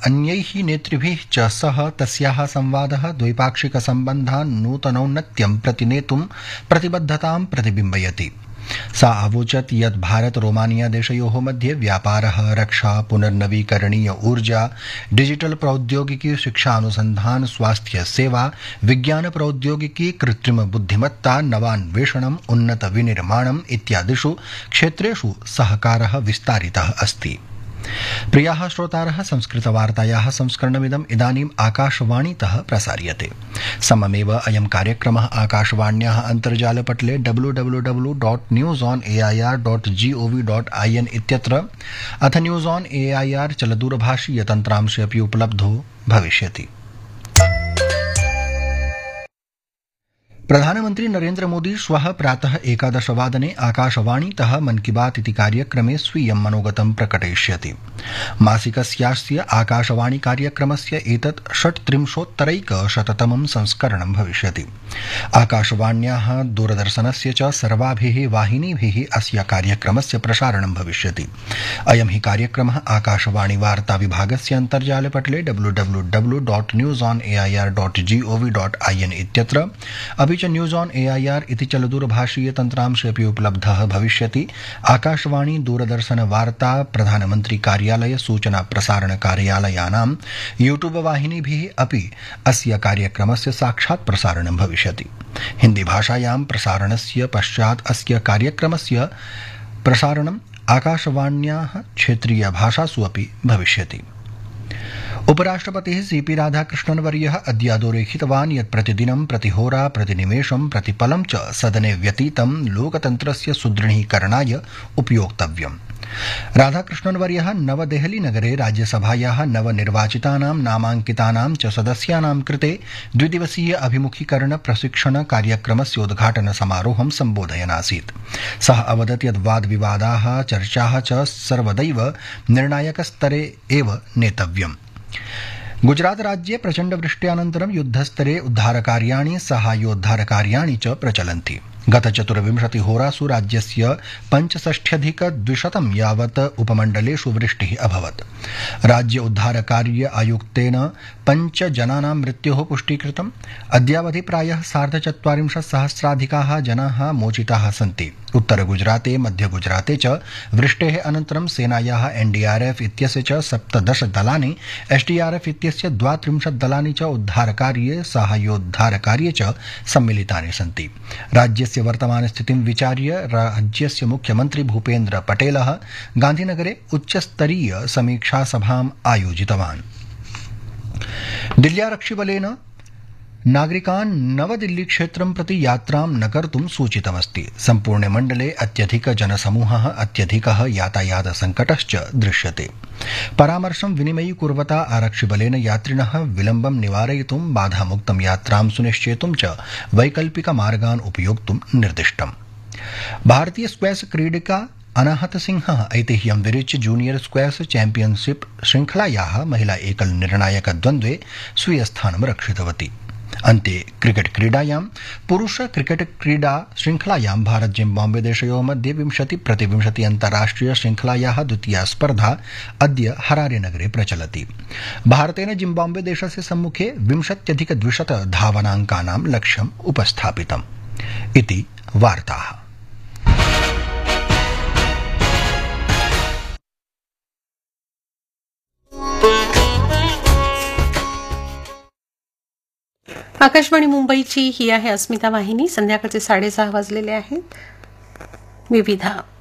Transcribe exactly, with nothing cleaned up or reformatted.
अन्यैः नेतृभिः च सह तस्याः संवादः द्वैपाक्षिकसम्बन्धान् नूतनौन्नत्यं प्रति नेतुं प्रतिबद्धतां प्रतिबिम्बयति। सा अवोचत् यत् भारत रोमानिया देशयोः मध्ये व्यापारः, रक्षा, पुनर्नवीकरणीय ऊर्जा, डिजिटल प्रौद्योगिकी, शिक्षा अनुसंधान, स्वास्थ्य सेवा, विज्ञान प्रौद्योगिकी, कृत्रिम बुद्धिमत्ता, नवान्वेषणम्, उन्नत विनिर्माणम् इत्यादिषु क्षेत्रेषु सहकारः विस्तारितः अस्ति। प्रियाः श्रोतारः, संस्कृतवार्तायाः संस्करणमिदम् इदानीम् आकाशवाणीतः प्रसार्यते। सममेव अयं कार्यक्रमः आकाशवाण्याः अन्तर्जालपटले W W W dot news on A I R dot G O V dot I N इत्यत्र अथ news on A I R चलदूरभाषीयतन्त्रांशे अपि उपलब्धो भविष्यति। प्रधानमन्त्री नरेन्द्र मोदी श्वः प्रातः एकादशवादने आकाशवाणीतः मन की बात इति कार्यक्रमे स्वीयं मनोगतं प्रकटयिष्यति। मासिकस्यास्य आकाशवाणी कार्यक्रमस्य एतत् षट्त्रिंशोत्तरैकशततमं संस्करणं भविष्यति। आकाशवाण्याः दूरदर्शनस्य च सर्वाभिः वाहिनीभिः अस्य कार्यक्रमस्य प्रसारणं भविष्यति। अयं हि कार्यक्रमः आकाशवाणी वार्ता विभागस्य अन्तर्जालपटले W W W dot news on A I R dot G O V dot I N इत्यत्र अपि च news on A I R इति चलदूरभाषीय तन्त्रांशे अपि उपलब्धः भविष्यति। आकाशवाणी, दूरदर्शन वार्ता, प्रधानमन्त्री कार्यालय, सूचना प्रसारण कार्यालयानां यूट्यूब वाहिनीभिः अपि अस्य कार्यक्रमस्य साक्षात् प्रसारणं भविष्यति। हिन्दी भाषायां प्रसारणस्य पश्चात् अस्य कार्यक्रमस्य प्रसारणम् आकाशवाण्याः क्षेत्रीय भाषासु अपि भविष्यति। उपराष्ट्रपतिः सी पी राधाकृष्णन् वर्यः अद्य अधोरेखितवान् यत् प्रतिदिनं प्रतिहोरा प्रतिनिमेषं प्रतिपलं च सदने व्यतीतं लोकतन्त्रस्य सुदृढीकरणाय उपयोक्तव्यम्। राधाकृष्णन् वर्यः नवदेहलीनगरे राज्यसभायाः नवनिर्वाचितानां नामाङ्कितानां च सदस्यानां कृते द्विदिवसीय अभिमुखीकरण प्रशिक्षण कार्यक्रमस्य उद्घाटन समारोहं सम्बोधयन् आसीत्। सः अवदत् यत् वादविवादाः चर्चाः च सर्वदैव निर्णायकस्तरे एव नेतव्यम्। गुजरात राज्ये प्रचण्ड वृष्ट्यानन्तरं युद्धस्तरे उद्धारकार्याणि साहाय्योद्धारकार्याणि च प्रचलन्ति। गत चतुर्विंशति होरासु राज्यस्य पञ्चषष्ट्यधिकद्विशतं यावत् उपमण्डलेषु वृष्टिः अभवत्। राज्य उद्धारकार्य आयुक्तेन पञ्च जनानां मृत्योः पुष्टीकृतम्। अद्यावधि प्रायः सार्धचत्वारिंशत् सहस्राधिकाः जनाः मोचिताः सन्ति। उत्तरगुजराते, मध्यगुजराते च वृष्टेः अनन्तरं सेनायाः एन डी आर एफ इत्यस्य च सप्तदश दलानि, एस डी आर एफ इत्यस्य द्वात्रिंशत् दलानि च उद्धारकार्ये साहाय्योद्धारकार्ये च सम्मिलितानि सन्ति। राज्यस्य वर्तमानस्थितिं विचार्य राज्यस्य मुख्यमन्त्री भूपेन्द्र पटेलः गान्धीनगरे उच्चस्तरीय समीक्षासभाम् आयोजितवान्। दिल्ल्यारक्षिबलेन नागरिकान् नवदिल्ली क्षेत्रं प्रति यात्रां न कर्तुं सूचितमस्ति। सम्पूर्णे मण्डले अत्यधिक जनसमूहः, अत्यधिकः यातायात सङ्कटश्च दृश्यते। परामर्शं विनिमयीकुर्वता आरक्षिबलेन यात्रिणः विलम्बं निवारयितुं, बाधामुक्तं यात्रां सुनिश्चेतुं च वैकल्पिकमार्गान् उपयोक्तुं निर्दिष्टम्। भारतीय स्क्वैश क्रीडिका अनाहत सिंहः ऐतिह्यं विरिच्य जूनियर स्क्वैश चैम्पियनशिप श्रृङ्खलायाः महिला एकल निर्णायक द्वन्द्वे स्वीयस्थानं रक्षितवती। अन्ते क्रिकेट क्रीडायां पुरुष क्रिकेट क्रीडा श्रृङ्खलायां भारत जिम्बाब्वे देशयोः मध्ये विंशति प्रतिविंशति अन्ताराष्ट्रिय श्रृङ्खलायाः द्वितीया स्पर्धा अद्य हरारे नगरे प्रचलति। भारतेन जिम्बाब्वे देशस्य सम्मुखे विंशत्यधिक द्विशत धावनाङ्कानां लक्ष्यम् उपस्थापितम्। इति वार्ताः। आकाशवाणी मुंबईची ही आहे अस्मिता वाहिनी। संध्याकाळचे साडेसहा वाजलेले आहेत। विविधा